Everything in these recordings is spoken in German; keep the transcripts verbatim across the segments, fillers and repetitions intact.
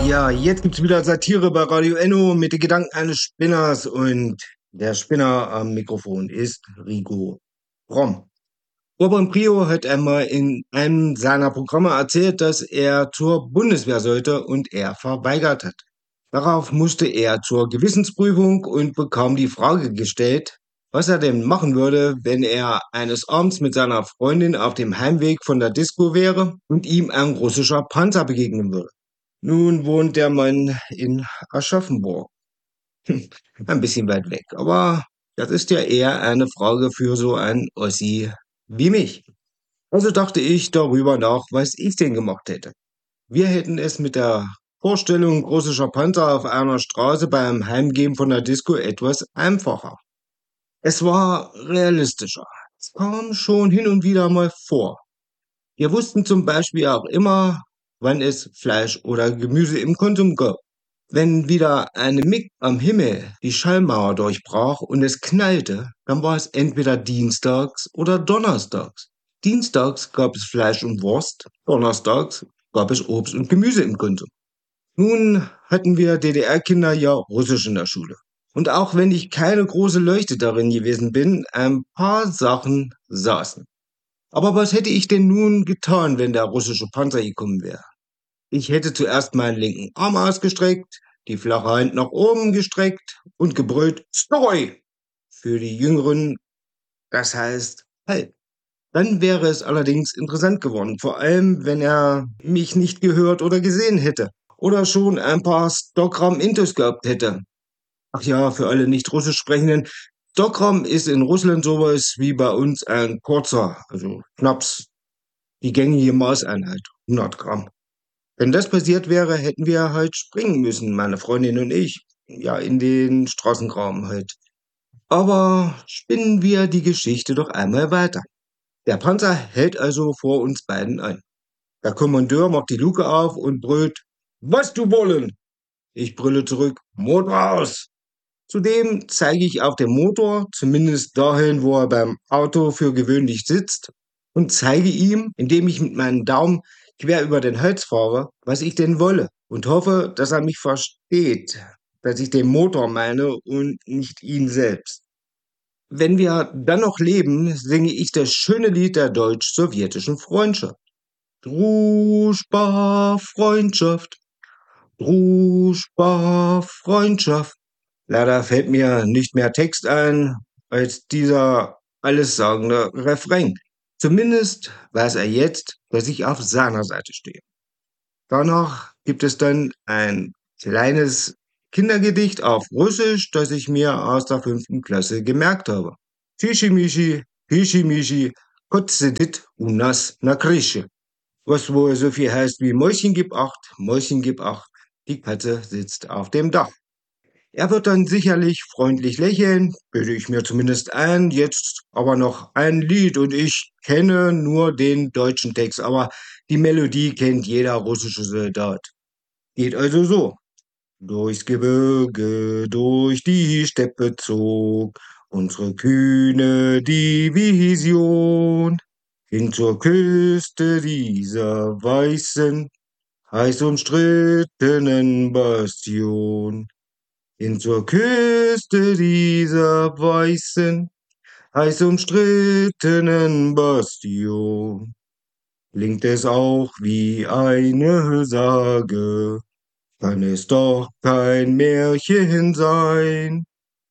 Ja, jetzt gibt's wieder Satire bei Radio Enno mit den Gedanken eines Spinners und der Spinner am Mikrofon ist Rigo Fromm. Urban Prio hat einmal in einem seiner Programme erzählt, dass er zur Bundeswehr sollte und er verweigert hat. Darauf musste er zur Gewissensprüfung und bekam die Frage gestellt, was er denn machen würde, wenn er eines Abends mit seiner Freundin auf dem Heimweg von der Disco wäre und ihm ein russischer Panzer begegnen würde. Nun wohnt der Mann in Aschaffenburg. Ein bisschen weit weg, aber das ist ja eher eine Frage für so einen Ossi wie mich. Also dachte ich darüber nach, was ich denn gemacht hätte. Wir hätten es mit der Vorstellung russischer Panzer auf einer Straße beim Heimgehen von der Disco etwas einfacher. Es war realistischer. Es kam schon hin und wieder mal vor. Wir wussten zum Beispiel auch immer, wann es Fleisch oder Gemüse im Konsum gab. Wenn wieder eine Mik am Himmel die Schallmauer durchbrach und es knallte, dann war es entweder dienstags oder donnerstags. Dienstags gab es Fleisch und Wurst, donnerstags gab es Obst und Gemüse im Konsum. Nun hatten wir D D R-Kinder ja Russisch in der Schule. Und auch wenn ich keine große Leuchte darin gewesen bin, ein paar Sachen saßen. Aber was hätte ich denn nun getan, wenn der russische Panzer gekommen wäre? Ich hätte zuerst meinen linken Arm ausgestreckt, die flache Hand nach oben gestreckt und gebrüllt Stoi! Für die Jüngeren, das heißt Halt. Dann wäre es allerdings interessant geworden, vor allem wenn er mich nicht gehört oder gesehen hätte oder schon ein paar Stockgramm Intus gehabt hätte. Ach ja, für alle nicht russisch sprechenden, Stockgramm ist in Russland sowas wie bei uns ein kurzer, also Schnaps, die gängige Maßeinheit, hundert Gramm. Wenn das passiert wäre, hätten wir halt springen müssen, meine Freundin und ich. Ja, in den Straßengraben halt. Aber spinnen wir die Geschichte doch einmal weiter. Der Panzer hält also vor uns beiden ein. Der Kommandeur macht die Luke auf und brüllt, was du wollen? Ich brülle zurück, Motor aus. Zudem zeige ich auf den Motor, zumindest dahin, wo er beim Auto für gewöhnlich sitzt, und zeige ihm, indem ich mit meinem Daumen quer über den Hals fahre, was ich denn wolle, und hoffe, dass er mich versteht, dass ich den Motor meine und nicht ihn selbst. Wenn wir dann noch leben, singe ich das schöne Lied der deutsch-sowjetischen Freundschaft. Druschba Freundschaft, Druschba Freundschaft. Leider fällt mir nicht mehr Text ein als dieser allessagende Refrain. Zumindest weiß er jetzt, dass ich auf seiner Seite stehe. Danach gibt es dann ein kleines Kindergedicht auf Russisch, das ich mir aus der fünften Klasse gemerkt habe. Tishimishi, Pishimishi, Kot sedit u nas na Krische. Was wohl so viel heißt wie Mäuschen gib acht, Mäuschen gib acht, die Katze sitzt auf dem Dach. Er wird dann sicherlich freundlich lächeln, bilde ich mir zumindest ein, jetzt aber noch ein Lied und ich kenne nur den deutschen Text, aber die Melodie kennt jeder russische Soldat. Geht also so. Durchs Gebirge, durch die Steppe zog unsere kühne Division hin zur Küste dieser weißen, heiß umstrittenen Bastion. Hin zur Küste dieser weißen, heiß umstrittenen Bastion. Klingt es auch wie eine Sage, kann es doch kein Märchen sein.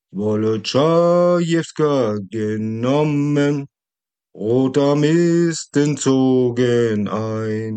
Wolotschajewska genommen, roter Mist entzogen ein.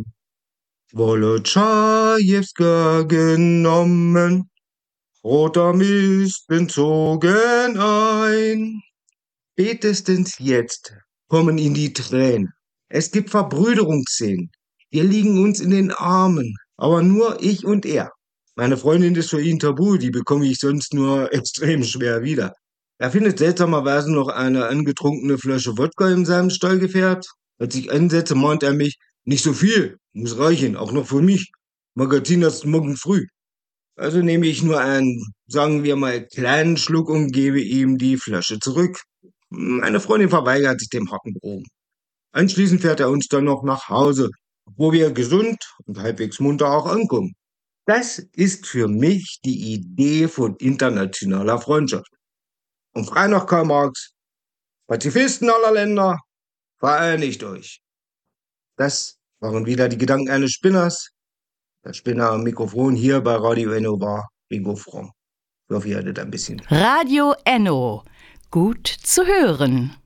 Wolotschajewska genommen, roter Mist entzogen ein. Spätestens jetzt kommen ihm die Tränen. Es gibt Verbrüderungsszenen. Wir liegen uns in den Armen, aber nur ich und er. Meine Freundin ist für ihn tabu, die bekomme ich sonst nur extrem schwer wieder. Er findet seltsamerweise noch eine angetrunkene Flasche Wodka in seinem Stallgefährt. Als ich ansetze, mahnt er mich, nicht so viel, muss reichen, auch noch für mich. Magazin erst morgen früh. Also nehme ich nur einen, sagen wir mal, kleinen Schluck und gebe ihm die Flasche zurück. Meine Freundin verweigert sich dem harten Proben. Anschließend fährt er uns dann noch nach Hause, wo wir gesund und halbwegs munter auch ankommen. Das ist für mich die Idee von internationaler Freundschaft. Und frei nach Karl Marx, Pazifisten aller Länder, vereinigt euch. Das waren wieder die Gedanken eines Spinners. Der Spinner am Mikrofon hier bei Radio Enno war Rigo Fromm. Ich hoffe, ihr hattet ein bisschen. Radio Enno. Gut zu hören.